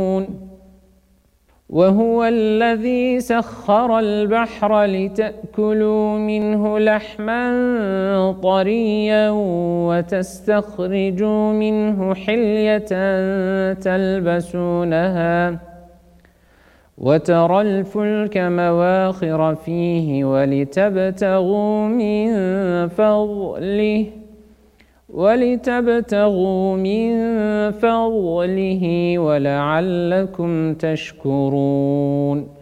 وهو الذي سخر البحر لتأكلوا منه لحما طريا وتستخرجوا منه حلية تلبسونها وترى الفلك مواخر فيه ولتبتغوا من فضله ولعلكم تشكرون.